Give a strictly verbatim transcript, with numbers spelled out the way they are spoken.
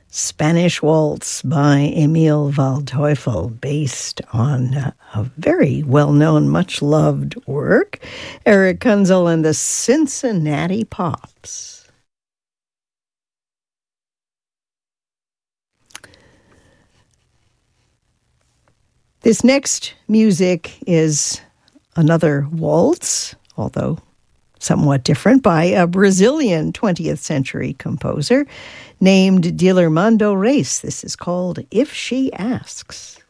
Spanish Waltz by Emil Waldteufel, based on uh, a very well-known, much-loved work, Eric Kunzel and the Cincinnati Pops. This next music is another waltz, although somewhat different, by a Brazilian twentieth century composer named Dilermando Reis. This is called If She Asks.